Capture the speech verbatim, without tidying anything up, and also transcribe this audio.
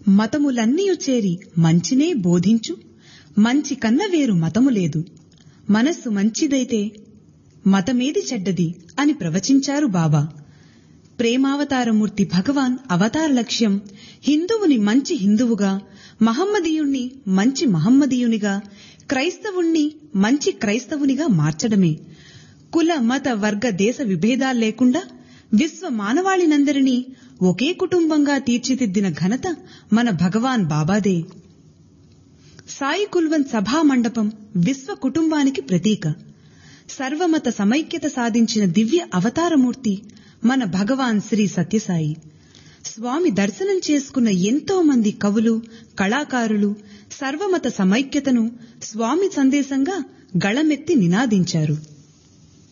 మతములన్నీయు చేరి మంచినే బోధించు, మంచి కన్న వేరు మతము లేదు, మనస్సు మంచిదైతే మతమేది చెడ్డది అని ప్రవచించారు బాబా. ప్రేమావతారమూర్తి భగవాన్ అవతార లక్ష్యం హిందువుని మంచి హిందువుగా, మహమ్మదీయుణ్ణి మంచి మహమ్మదీయునిగా, క్రైస్తవుణ్ణి మంచి క్రైస్తవునిగా మార్చడమే. కుల మత వర్గ దేశ విభేదాలు లేకుండా విశ్వ మానవాళినందరినీ ఒకే కుటుంబంగా తీర్చిదిద్దిన ఘనత మన భగవాన్ బాబాదే. సాయి కుల్వంత్ సభా మండపం విశ్వ కుటుంబానికి ప్రతీక. సర్వమత సమైక్యత సాధించిన దివ్య అవతారమూర్తి మన భగవాన్ శ్రీ సత్యసాయి. స్వామి దర్శనం చేసుకున్న ఎంతో మంది కవులు, కళాకారులు సర్వమత సమైక్యతను స్వామి సందేశంగా గళమెత్తి నినాదించారు.